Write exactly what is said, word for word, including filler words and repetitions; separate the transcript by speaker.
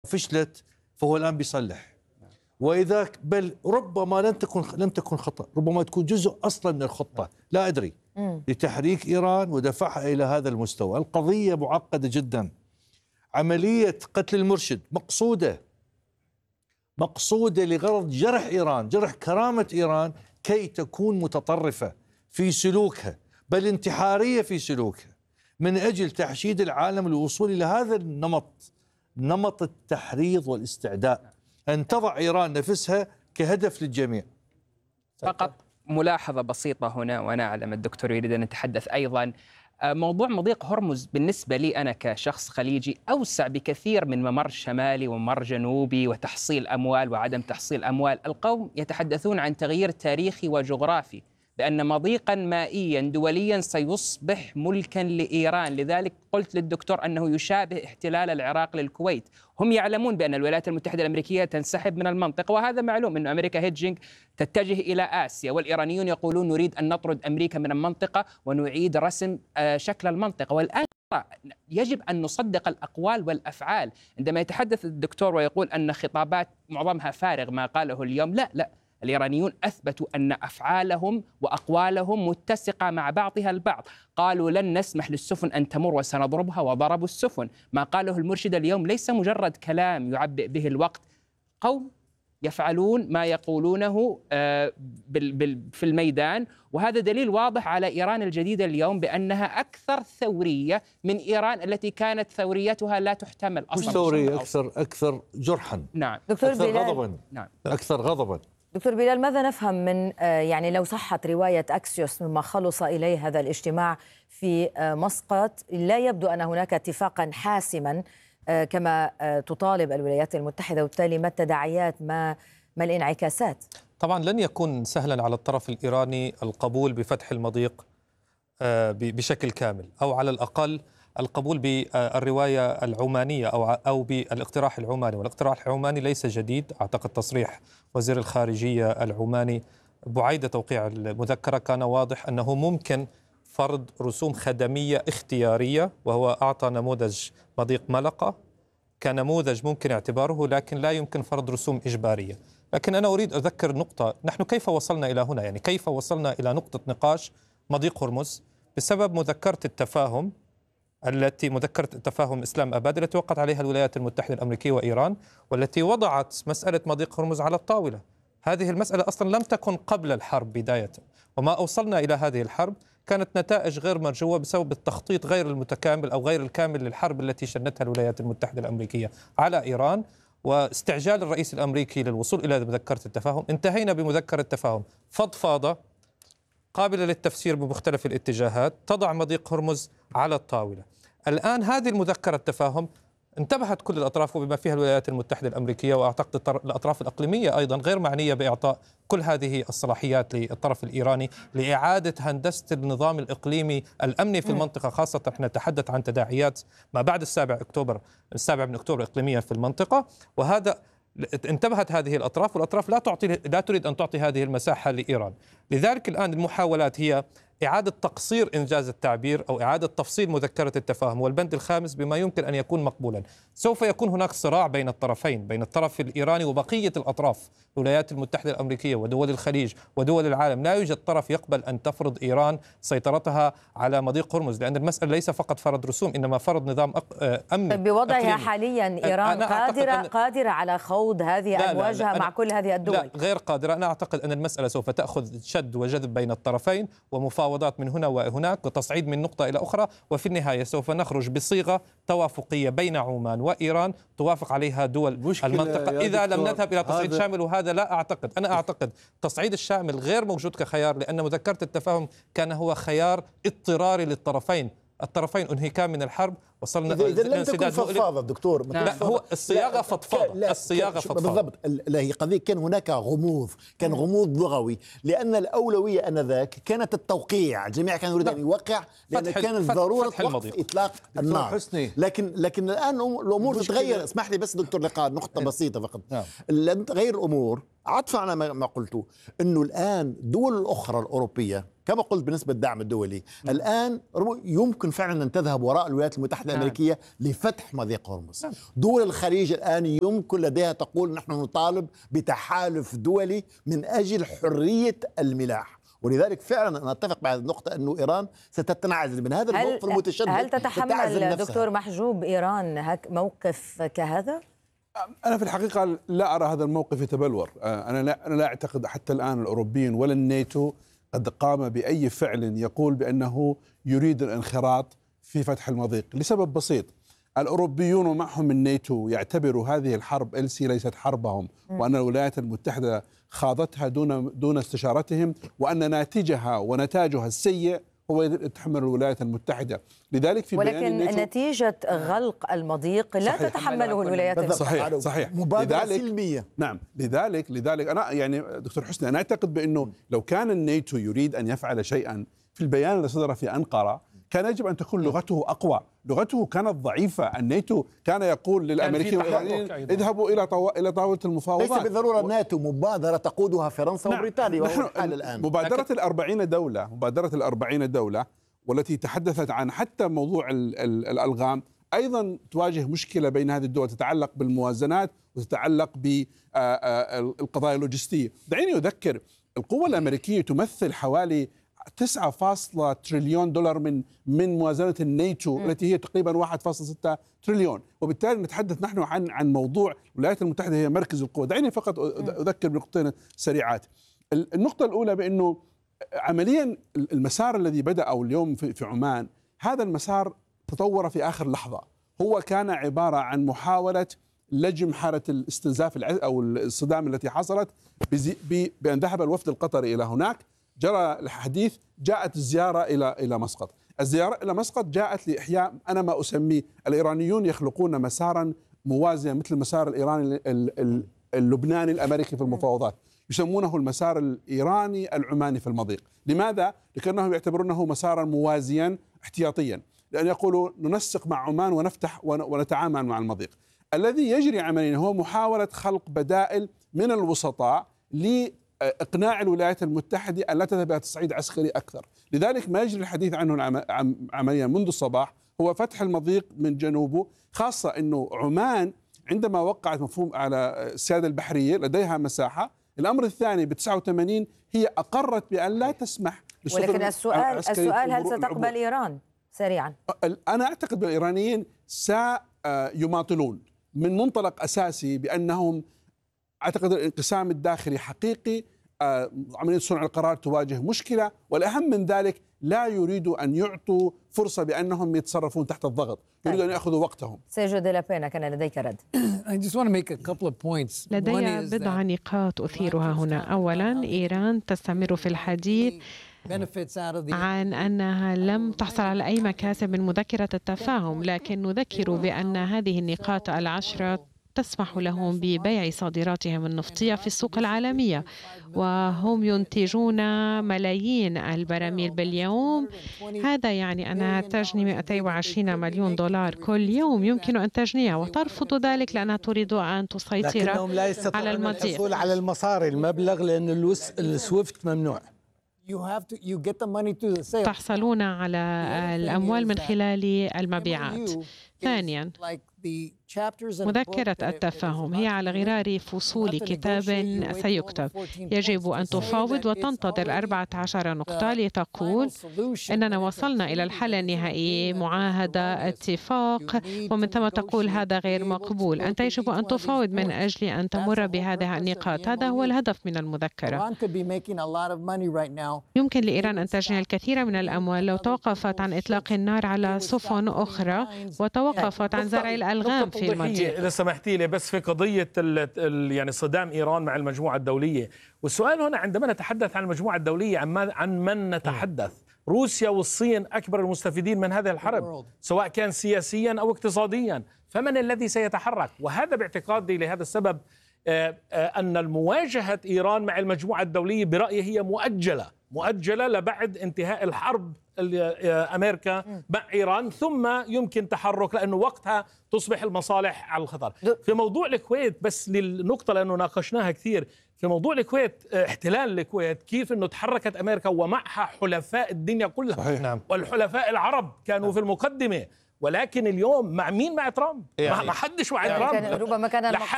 Speaker 1: فشلت فهو الآن بيصلح، وإذا بل ربما لم تكن لم تكن خطأ، ربما تكون جزء أصلا من الخطة، لا أدري، لتحريك إيران ودفعها إلى هذا المستوى. القضية معقدة جدا. عملية قتل المرشد مقصودة مقصودة لغرض جرح إيران، جرح كرامة إيران، كي تكون متطرفة في سلوكها، بل انتحارية في سلوكها، من أجل تحشيد العالم للوصول إلى هذا النمط، نمط التحريض والاستعداء، أن تضع إيران نفسها كهدف للجميع.
Speaker 2: فقط ملاحظة بسيطة هنا، وأنا أعلم الدكتور يريد أن نتحدث أيضا. موضوع مضيق هرمز بالنسبة لي أنا كشخص خليجي أوسع بكثير من ممر شمالي وممر جنوبي وتحصيل أموال وعدم تحصيل أموال. القوم يتحدثون عن تغيير تاريخي وجغرافي، بأن مضيقا مائيا دوليا سيصبح ملكا لإيران. لذلك قلت للدكتور أنه يشابه احتلال العراق للكويت. هم يعلمون بأن الولايات المتحدة الأمريكية تنسحب من المنطقة، وهذا معلوم أن أمريكا هيدجينج تتجه إلى آسيا، والإيرانيون يقولون نريد أن نطرد أمريكا من المنطقة ونعيد رسم شكل المنطقة. والآن يجب أن نصدق الأقوال والأفعال. عندما يتحدث الدكتور ويقول أن خطابات معظمها فارغ ما قاله اليوم، لا لا الإيرانيون أثبتوا أن أفعالهم وأقوالهم متسقة مع بعضها البعض. قالوا لن نسمح للسفن أن تمر وسنضربها، وضربوا السفن. ما قاله المرشد اليوم ليس مجرد كلام يعبئ به الوقت، قوم يفعلون ما يقولونه في الميدان. وهذا دليل واضح على إيران الجديدة اليوم بأنها أكثر ثورية من إيران التي كانت ثوريتها لا تحتمل أصلا.
Speaker 1: مش ثورية، أكثر أكثر جرحا.
Speaker 2: نعم.
Speaker 1: أكثر غضبا. نعم. أكثر غضبا.
Speaker 3: دكتور بلال، ماذا نفهم من يعني لو صحت رواية أكسيوس مما خلص إليه هذا الاجتماع في مسقط؟ لا يبدو أن هناك اتفاقا حاسما كما تطالب الولايات المتحدة، وبالتالي ما التداعيات ما ما الانعكاسات؟
Speaker 4: طبعا لن يكون سهلا على الطرف الإيراني القبول بفتح المضيق بشكل كامل، أو على الأقل القبول بالرواية العمانية أو أو بالاقتراح العماني. والاقتراح العماني ليس جديد. أعتقد تصريح وزير الخارجية العماني بعيد توقيع المذكرة كان واضح أنه ممكن فرض رسوم خدمية اختيارية، وهو أعطى نموذج مضيق ملقا كنموذج ممكن اعتباره، لكن لا يمكن فرض رسوم إجبارية. لكن أنا أريد أذكر نقطة، نحن كيف وصلنا إلى هنا؟ يعني كيف وصلنا إلى نقطة نقاش مضيق هرمز؟ بسبب مذكرة التفاهم التي مذكرة التفاهم إسلام أباد التي وقعت عليها الولايات المتحدة الأمريكية وإيران، والتي وضعت مسألة مضيق هرمز على الطاولة. هذه المسألة أصلا لم تكن قبل الحرب بداية، وما أوصلنا إلى هذه الحرب كانت نتائج غير مرجوة بسبب التخطيط غير المتكامل أو غير الكامل للحرب التي شنتها الولايات المتحدة الأمريكية على إيران، واستعجال الرئيس الأمريكي للوصول إلى مذكرة التفاهم. انتهينا بمذكرة تفاهم فضفاضة قابلة للتفسير بمختلف الاتجاهات، تضع مضيق هرمز على الطاولة. الآن هذه المذكرة التفاهم انتبهت كل الأطراف وبما فيها الولايات المتحدة الأمريكية، وأعتقد الأطراف الإقليمية أيضا غير معنية بإعطاء كل هذه الصلاحيات للطرف الإيراني لإعادة هندسة النظام الإقليمي الأمني في المنطقة، خاصة نحن نتحدث عن تداعيات ما بعد السابع أكتوبر السابع من أكتوبر إقليميا في المنطقة. وهذا انتبهت هذه الأطراف، والأطراف لا تعطي لا تريد أن تعطي هذه المساحة لإيران. لذلك الآن المحاولات هي إعادة تقصير إنجاز التعبير أو إعادة تفصيل مذكرة التفاهم والبند الخامس بما يمكن أن يكون مقبولا. سوف يكون هناك صراع بين الطرفين، بين الطرف الإيراني وبقية الأطراف، الولايات المتحدة الأمريكية ودول الخليج ودول العالم. لا يوجد طرف يقبل أن تفرض إيران سيطرتها على مضيق هرمز، لأن المسألة ليس فقط فرض رسوم، إنما فرض نظام أمني.
Speaker 3: بوضعها أقليمي. حاليا إيران قادرة أن... قادرة على خوض هذه لا المواجهة لا لا مع كل هذه الدول؟
Speaker 4: لا، غير قادرة. أنا أعتقد أن المسألة سوف تأخذ شد وجذب بين الطرفين ومفاوضات من هنا وهناك وتصعيد من نقطة إلى أخرى، وفي النهاية سوف نخرج بصيغة توافقية بين عمان وإيران توافق عليها دول المنطقة إذا لم نذهب إلى تصعيد شامل. وهذا لا أعتقد، أنا أعتقد تصعيد الشامل غير موجود كخيار، لأن مذكرة التفاهم كان هو خيار اضطراري للطرفين. الطرفين انهكام من الحرب، وصلنا
Speaker 5: إذا لم تكن فضفاضة دكتور.
Speaker 4: لا، هو الصياغة فضفاضة، الصياغة فضفاضة
Speaker 5: بالضبط. لا، هي قضية كان هناك غموض، كان غموض لغوي، لأن الأولوية آنذاك كانت التوقيع. الجميع كان يريد أن يوقع لأن كانت ضرورة وقف إطلاق النار. لكن لكن الآن الأمور تتغير. اسمح لي بس دكتور لقاء نقطة بسيطة فقط. غير الأمور عطفا على ما قلته أنه الآن الدول الأخرى الأوروبية كما قلت بالنسبة للدعم الدولي م. الآن يمكن فعلا أن تذهب وراء الولايات المتحدة الأمريكية لفتح مضيق هرمز. دول الخليج الآن يمكن لديها تقول نحن نطالب بتحالف دولي من أجل حرية الملاح، ولذلك فعلا أنا أتفق مع هذه النقطة أنه إيران ستتنعزل من هذا الموقف المتشدد.
Speaker 3: هل تتحمل دكتور محجوب إيران موقف كهذا؟
Speaker 6: أنا في الحقيقة لا أرى هذا الموقف يتبلور. أنا لا, أنا لا أعتقد حتى الآن الأوروبيين ولا الناتو قد قام بأي فعل يقول بأنه يريد الانخراط في فتح المضيق لسبب بسيط. الأوروبيون ومعهم الناتو يعتبروا هذه الحرب إلسي ليست حربهم، وأن الولايات المتحدة خاضتها دون دون استشارتهم، وأن ناتجها ونتاجها السيء هو يتحمل الولايات المتحدة. لذلك في
Speaker 3: ولكن نتيجة غلق المضيق لا صحيح. تتحمله الولايات المتحدة.
Speaker 6: صحيح صحيح
Speaker 5: مبادرة سلمية.
Speaker 6: نعم لذلك لذلك أنا يعني دكتور حسني أنا أعتقد بأنه لو كان الناتو يريد أن يفعل شيئا في البيان الذي صدر في أنقرة كان يجب أن تكون لغته أقوى. لغته كانت ضعيفة. الناتو كان يقول للأمريكيين والإيرانيين اذهبوا إلى طو... إلى طاولة المفاوضات.
Speaker 5: ليس بالضرورة الناتو مبادرة تقودها فرنسا نعم. وبريطانيا وهو الحال الآن.
Speaker 6: مبادرة لكن... الأربعين دولة مبادرة الأربعين دولة والتي تحدثت عن حتى موضوع ال... ال... الألغام أيضا تواجه مشكلة بين هذه الدول تتعلق بالموازنات وتتعلق بالقضايا اللوجستية. دعيني أذكر القوة الأمريكية تمثل حوالي تسعة فاصلة تريليون دولار من من موازنة الناتو م. التي هي تقريبا واحد فاصلة ستة تريليون، وبالتالي نتحدث نحن عن عن موضوع الولايات المتحدة هي مركز القوة. دعيني فقط أذكر بنقطتين سريعات. النقطة الأولى بأنه عمليا المسار الذي بدأ أو اليوم في في عمان هذا المسار تطور في آخر لحظة. هو كان عبارة عن محاولة لجم حالة الاستنزاف أو الصدام التي حصلت بأن ذهب الوفد القطري إلى هناك، جرى الحديث، جاءت الزيارة إلى إلى مسقط. الزيارة إلى مسقط جاءت لإحياء أنا ما أسميه الإيرانيون يخلقون مسارا موازيا مثل المسار الإيراني اللبناني الأمريكي في المفاوضات، يسمونه المسار الإيراني العماني في المضيق. لماذا؟ لأنهم يعتبرونه مسارا موازيا احتياطيا، لأن يقولوا ننسق مع عمان ونفتح ونتعامل مع المضيق. الذي يجري عمليا هو محاولة خلق بدائل من الوسطاء لإقناع الولايات المتحدة أن لا تذهب إلى تصعيد عسكري أكثر. لذلك ما يجري الحديث عنه عمليا منذ الصباح هو فتح المضيق من جنوبه، خاصة أنه عمان عندما وقعت مفهوم على السيادة البحرية لديها مساحة. الأمر الثاني ب تسعة وثمانين هي أقرت بأن لا تسمح.
Speaker 3: ولكن السؤال السؤال هل ستقبل إيران سريعا؟
Speaker 6: أنا أعتقد بالإيرانيين سيماطلون من منطلق أساسي بأنهم أعتقد الانقسام الداخلي حقيقي، عملية صنع القرار تواجه مشكلة، والأهم من ذلك لا يريدوا أن يعطوا فرصة بأنهم يتصرفون تحت الضغط، يريدوا أن يأخذوا وقتهم.
Speaker 3: سيرجيو دي لا بينا كان لديك رد.
Speaker 7: لدي بضع نقاط أثيرها هنا. أولا، إيران تستمر في الحديث عن أنها لم تحصل على أي مكاسب من مذكرة التفاهم، لكن نذكر بأن هذه النقاط العشرة تسمح لهم ببيع صادراتهم النفطية في السوق العالمية، وهم ينتجون ملايين البراميل باليوم. هذا يعني أنها تجني مئتين وعشرين مليون دولار كل يوم يمكن أن تجنيها، وترفض ذلك لأنها تريد أن تسيطر على المضيق.
Speaker 8: الحصول على المصاري المبلغ لأن السويفت ممنوع.
Speaker 7: تحصلون على الأموال من خلال المبيعات. ثانيا، مذكرة التفاهم هي على غرار فصول كتاب سيكتب. يجب أن تفاوض وتنتظر أربعة عشر نقطة لتقول إننا وصلنا إلى الحل النهائي، معاهدة، اتفاق، ومن ثم تقول هذا غير مقبول. أنت يجب أن تفاوض من أجل أن تمر بهذه النقاط. هذا هو الهدف من المذكرة. يمكن لإيران أن تجني الكثير من الأموال لو توقفت عن إطلاق النار على سفن أخرى وتوقفت عن زرع الألغام في المضيق.
Speaker 9: إذا سمحتي لي بس في قضية ال يعني صدام إيران مع المجموعة الدولية، والسؤال هنا عندما نتحدث عن المجموعة الدولية عن, عن من نتحدث؟ روسيا والصين أكبر المستفيدين من هذه الحرب سواء كان سياسيا أو اقتصاديا، فمن الذي سيتحرك؟ وهذا باعتقادي لهذا السبب أن المواجهة إيران مع المجموعة الدولية برأيي هي مؤجلة مؤجلة لبعد انتهاء الحرب أمريكا مع إيران، ثم يمكن تحرك، لأنه وقتها تصبح المصالح على الخطر. في موضوع الكويت بس للنقطة لأنه ناقشناها كثير، في موضوع الكويت احتلال الكويت كيف أنه تحركت أمريكا ومعها حلفاء الدنيا كلها.
Speaker 6: صحيح.
Speaker 9: نعم. والحلفاء العرب كانوا نعم. في المقدمة، ولكن اليوم مع مين؟ مع ترامب. يعني ما حدش مع ترامب.
Speaker 3: ربما كان